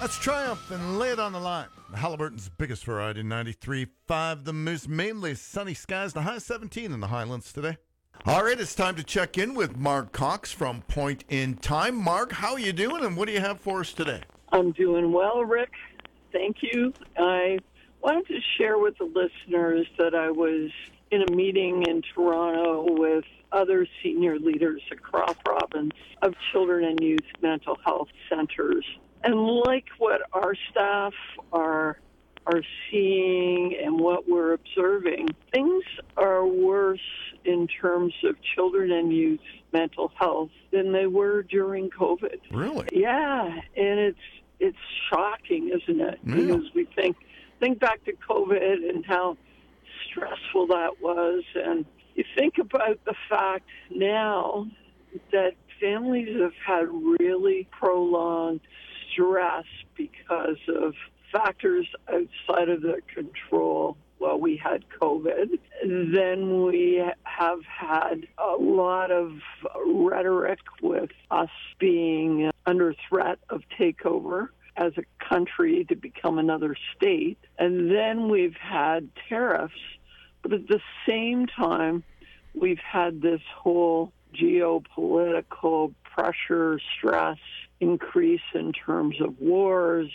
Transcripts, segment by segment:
That's Triumph and Lay It on the Line. Halliburton's biggest variety, 93.5 The Moose. Mainly sunny skies, the high 17 in the Highlands today. All right, it's time to check in with Mark Cox from Point in Time. Mark, how are you doing and what do you have for us today? I'm doing well, Rick. Thank you. I wanted to share with the listeners that I was in a meeting in Toronto with other senior leaders across the province of children and youth mental health centers. And like what our staff are seeing and what we're observing, things are worse in terms of children and youth mental health than they were during COVID. Really? Yeah, and it's shocking, isn't it? Yeah. Because we think back to COVID and how stressful that was, and you think about the fact now that families have had really prolonged stress because of factors outside of their control while we had COVID. Then we have had a lot of rhetoric with us being under threat of takeover as a country to become another state. And then we've had tariffs. But at the same time, we've had this whole geopolitical pressure, stress, increase in terms of wars,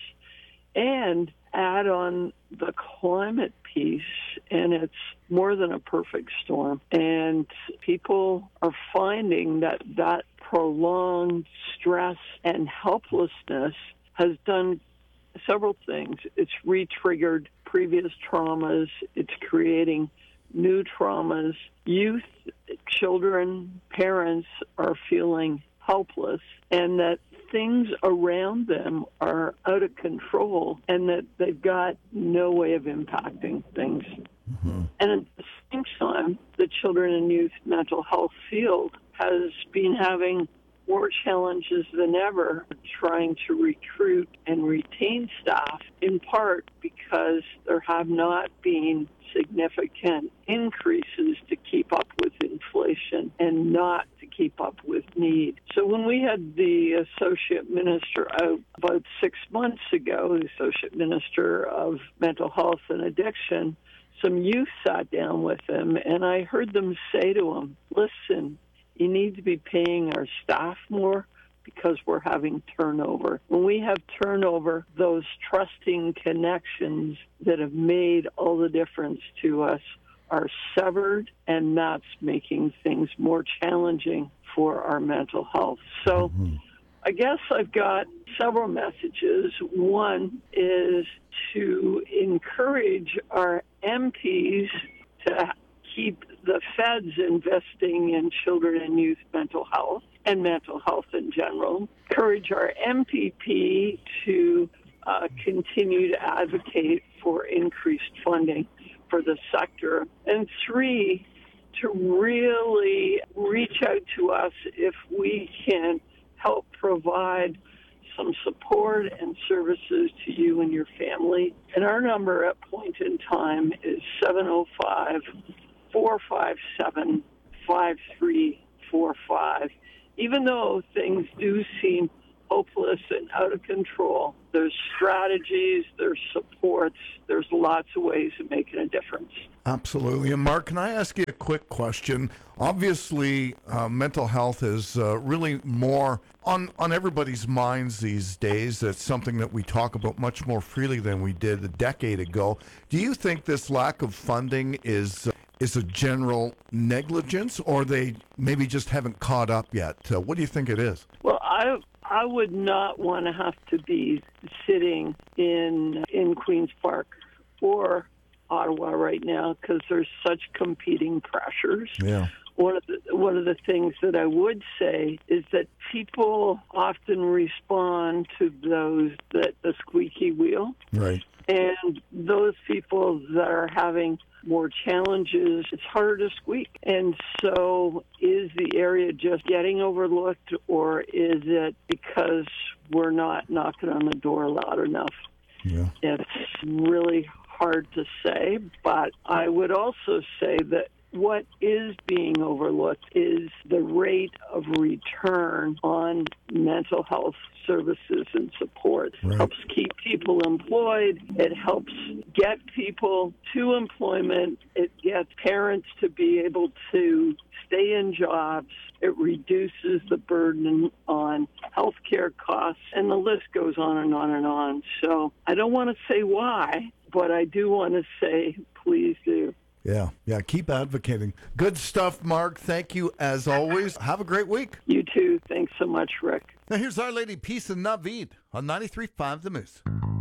and add on the climate piece, and it's more than a perfect storm. And people are finding that prolonged stress and helplessness has done several things. It's re-triggered previous traumas. It's creating new traumas. Youth, children, parents are feeling helpless, and that things around them are out of control and that they've got no way of impacting things. Mm-hmm. And at the same time, the children and youth mental health field has been having more challenges than ever trying to recruit and retain staff, in part because there have not been significant increases to keep up with inflation and not to keep up with need. So when we had the associate minister out about 6 months ago, the associate minister of mental health and addiction, some youth sat down with him, and I heard them say to him, listen, you need to be paying our staff more because we're having turnover. When we have turnover, those trusting connections that have made all the difference to us are severed, and that's making things more challenging for our mental health. So I guess I've got several messages. One is to encourage our MPs to keep the feds investing in children and youth mental health and mental health in general. Encourage our MPP to continue to advocate for increased funding for the sector. And three, to really reach out to us if we can help provide some support and services to you and your family. And our number at Point in Time is 705-457-5345. Even though things do seem hopeless and out of control, there's strategies, there's supports, there's lots of ways of making a difference. Absolutely. And Mark, can I ask you a quick question? Obviously, mental health is really more on everybody's minds these days. It's something that we talk about much more freely than we did a decade ago. Do you think this lack of funding is a general negligence, or they maybe just haven't caught up yet? What do you think it is? Well, I would not want to have to be sitting in Queen's Park or Ottawa right now because there's such competing pressures. Yeah. One of the things that I would say is that people often respond to those that the squeaky wheel. Right. And those people that are having more challenges, it's harder to squeak. And so is the area just getting overlooked, or is it because we're not knocking on the door loud enough? Yeah. It's really hard to say, but I would also say that what is being overlooked is the rate of return on mental health services and support. It helps keep people employed. It helps get people to employment. It gets parents to be able to stay in jobs. It reduces the burden on healthcare costs, and the list goes on and on and on. So I don't want to say why, but I do want to say please do. Yeah, keep advocating. Good stuff, Mark. Thank you as always. Have a great week. You too. Thanks so much, Rick. Now here's Our Lady Peace and Naveed on 93.5 The Moose.